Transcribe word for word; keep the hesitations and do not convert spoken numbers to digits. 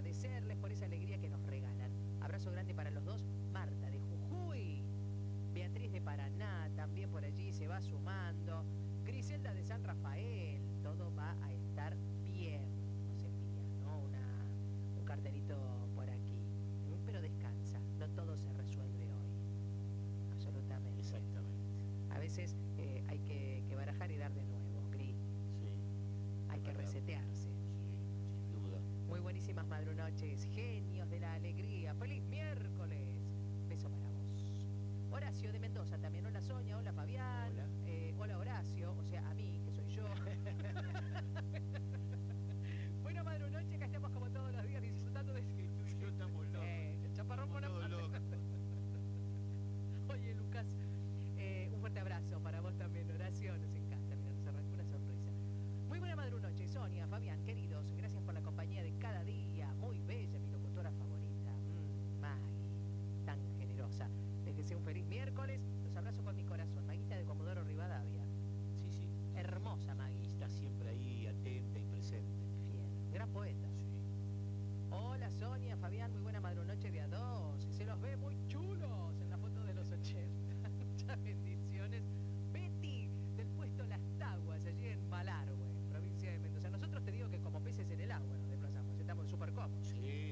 agradecerles por esa alegría que nos regalan. Abrazo grande para los dos. Marta de Jujuy, Beatriz de Paraná, también por allí se va sumando. Griselda de San Rafael, todo va a estar bien. Nos envían, ¿no? Una, un cartelito por aquí. Pero descansa, no todo se resuelve hoy. Absolutamente. Exactamente. A veces eh, hay que, que barajar y dar de nuevo, Gris. Sí. Hay que resetearse. Sí, sin duda. Muy buenísimas madrunoches, genios de la alegría. ¡Feliz miércoles! Beso para vos. Horacio de Mendoza también. Hola Sonia, hola Fabián. Hola. Eh, hola Horacio, o sea, a mí, que soy yo. Buena madrunoche, acá estamos como todos los días disfrutando de... Que tú y yo estamos locos. Eh, el chaparrón por Estamos todos locos. Oye, Lucas, eh, un fuerte abrazo para vos también, Horacio. Nos encanta, mira, nos arrancó una sonrisa. Muy buena madrunoche, Sonia, Fabián, queridos. Gracias por la compañía de cada día. Muy bella, mi locutora favorita. Mm, Maggie, tan generosa. Les deseo un feliz miércoles. Los abrazo con mi corazón. Maguita de Comodoro Rivadavia. Sí, sí. Hermosa, Maggie. Está siempre ahí, atenta y presente. Fiel. Gran poeta. Sí. Hola, Sonia, Fabián, muy buena